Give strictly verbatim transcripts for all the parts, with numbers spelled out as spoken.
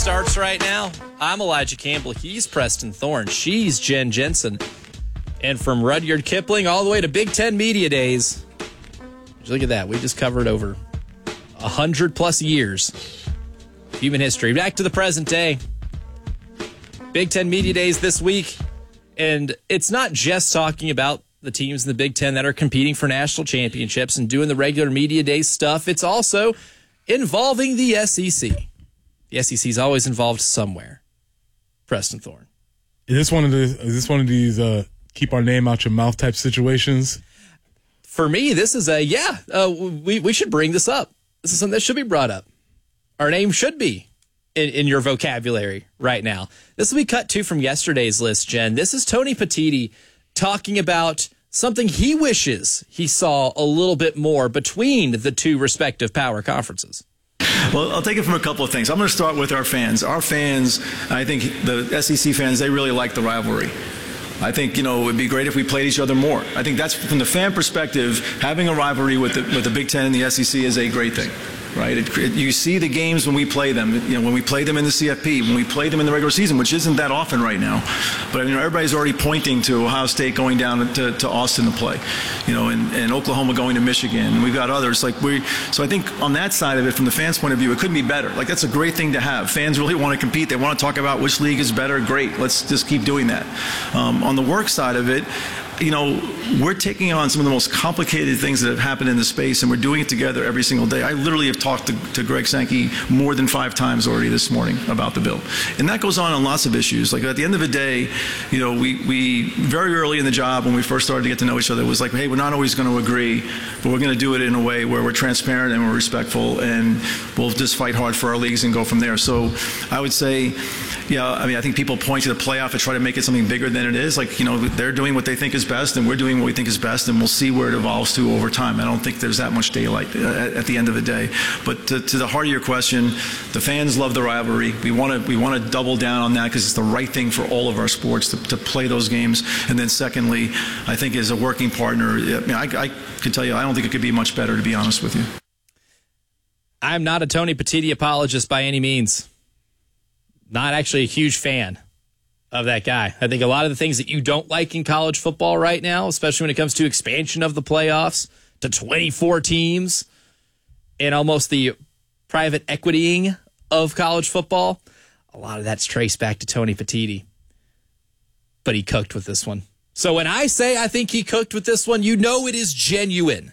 starts right now. I'm Elijah Campbell. He's Preston Thorne. She's Jen Jensen. And from Rudyard Kipling all the way to Big Ten Media Days. Look at that. We just covered over one hundred plus years of human history. Back to the present day. Big Ten Media Days this week. And it's not just talking about the teams in the Big Ten that are competing for national championships and doing the regular Media Day stuff. It's also involving the S E C. The S E C is always involved somewhere. Preston Thorne. Is this one of the? Is this one of these uh, keep our name out your mouth type situations? For me, this is a yeah. Uh, we we should bring this up. This is something that should be brought up. Our name should be in, in your vocabulary right now. This will be cut to from yesterday's list, Jen. This is Tony Petitti talking about something he wishes he saw a little bit more between the two respective power conferences. Well, I'll take it from a couple of things. I'm going to start with our fans. Our fans, I think the S E C fans, they really like the rivalry. I think, you know, it would be great if we played each other more. I think that's, from the fan perspective, having a rivalry with the, with the Big Ten and the S E C is a great thing. Right, it, it, you see the games when we play them. You know, when we play them in the C F P, when we play them in the regular season, which isn't that often right now. But you know, everybody's already pointing to Ohio State going down to, to Austin to play. You know, and, and Oklahoma going to Michigan. And we've got others like we. So I think on that side of it, from the fans' point of view, it couldn't be better. Like that's a great thing to have. Fans really want to compete. They want to talk about which league is better. Great. Let's just keep doing that. Um, on the work side of it, you know, we're taking on some of the most complicated things that have happened in the space, and we're doing it together every single day. I literally have talked to, to Greg Sankey more than five times already this morning about the bill. And that goes on on lots of issues. Like at the end of the day, you know, we, we very early in the job when we first started to get to know each other, it was like, hey, we're not always going to agree, but we're going to do it in a way where we're transparent and we're respectful, and we'll just fight hard for our leagues and go from there. So I would say, yeah, I mean, I think people point to the playoff and try to make it something bigger than it is. Like, you know, they're doing what they think is best, and we're doing what we think is best, and we'll see where it evolves to over time. I don't think there's that much daylight at, at the end of the day. But to, to the heart of your question, the fans love the rivalry. We want to we want to double down on that because it's the right thing for all of our sports to, to play those games. And then secondly, I think as a working partner, I mean, I, I could tell you, I don't think it could be much better, to be honest with you. I'm not a Tony Petitti apologist by any means. Not actually a huge fan of that guy. I think a lot of the things that you don't like in college football right now, especially when it comes to expansion of the playoffs to twenty-four teams and almost the private equitying of college football, a lot of that's traced back to Tony Petitti. But he cooked with this one. So when I say I think he cooked with this one, you know it is genuine.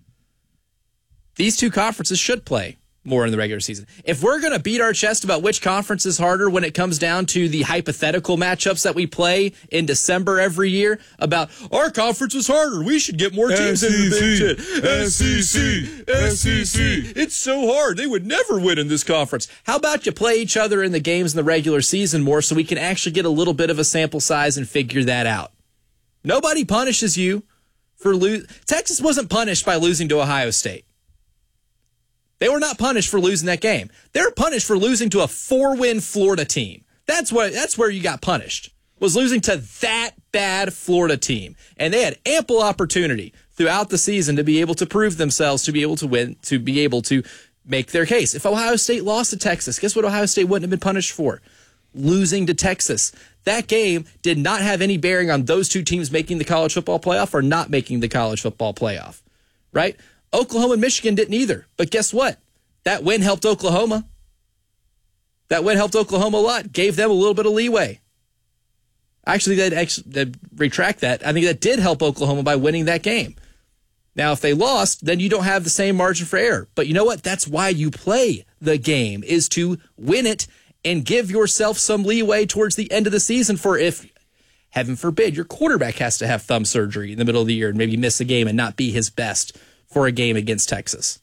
These two conferences should play more in the regular season. If we're going to beat our chest about which conference is harder when it comes down to the hypothetical matchups that we play in December every year about our conference is harder, we should get more teams in the Big Ten. S E C, S E C. It's so hard. They would never win in this conference. How about you play each other in the games in the regular season more so we can actually get a little bit of a sample size and figure that out? Nobody punishes you for losing. Texas wasn't punished by losing to Ohio State. They were not punished for losing that game. They were punished for losing to a four-win Florida team. That's what. That's where you got punished, was losing to that bad Florida team. And they had ample opportunity throughout the season to be able to prove themselves, to be able to win, to be able to make their case. If Ohio State lost to Texas, guess what Ohio State wouldn't have been punished for? Losing to Texas. That game did not have any bearing on those two teams making the college football playoff or not making the college football playoff, right? Oklahoma and Michigan didn't either. But guess what? That win helped Oklahoma. That win helped Oklahoma a lot. Gave them a little bit of leeway. Actually, they'd, actually, they'd retract that. I think that did help Oklahoma by winning that game. Now, if they lost, then you don't have the same margin for error. But you know what? That's why you play the game, is to win it and give yourself some leeway towards the end of the season for if, heaven forbid, your quarterback has to have thumb surgery in the middle of the year and maybe miss a game and not be his best for a game against Texas.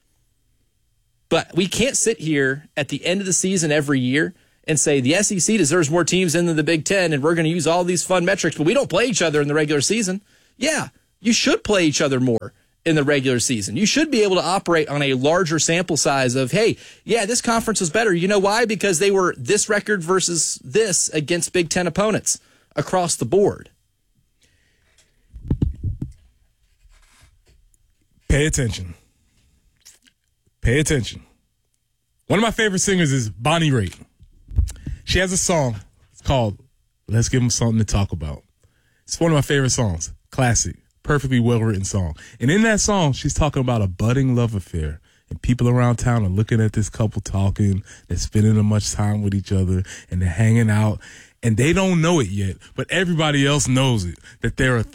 But we can't sit here at the end of the season every year and say the S E C deserves more teams in than the Big Ten and we're going to use all these fun metrics, but we don't play each other in the regular season. Yeah, you should play each other more in the regular season. You should be able to operate on a larger sample size of, hey, yeah, this conference was better. You know why? Because they were this record versus this against Big Ten opponents across the board. Pay attention. Pay attention. One of my favorite singers is Bonnie Raitt. She has a song. It's called Let's Give Them Something to Talk About. It's one of my favorite songs. Classic. Perfectly well-written song. And in that song, she's talking about a budding love affair. And people around town are looking at this couple talking. They're spending much time with each other. And they're hanging out. And they don't know it yet. But everybody else knows it, that they're a